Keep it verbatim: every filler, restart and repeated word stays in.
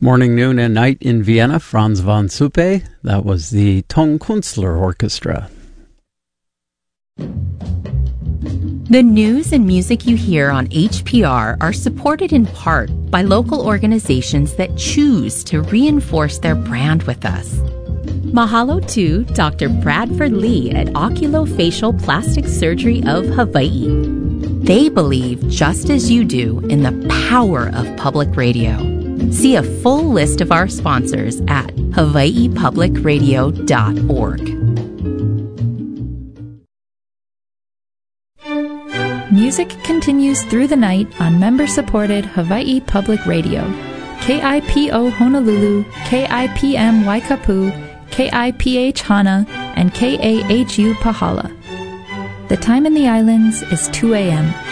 Morning, noon, and night in Vienna, Franz von Suppe. That was the Tonkünstler Orchestra. The news and music you hear on H P R are supported in part by local organizations that choose to reinforce their brand with us. Mahalo to Doctor Bradford Lee at Oculofacial Plastic Surgery of Hawaii. They believe, just as you do, in the power of public radio. See a full list of our sponsors at hawaii public radio dot org. Music continues through the night on member-supported Hawaii Public Radio. K I P O Honolulu, K I P M Waikapu, K I P H Hana, and K A H U Pahala. The time in the islands is two a.m.